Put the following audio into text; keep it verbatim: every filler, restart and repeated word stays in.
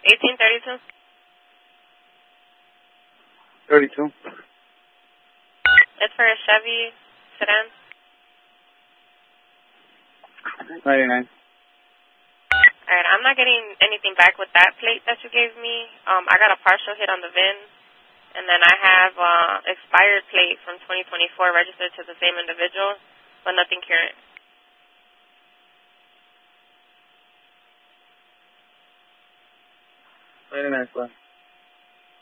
eighteen thirty-two. thirty-two. It's for a Chevy sedan. ninety-nine. Alright, I'm not getting anything back with that plate that you gave me. Um, I got a partial hit on the V I N, and then I have uh, expired plate from twenty twenty-four registered to the same individual, but nothing current. ninety-nine,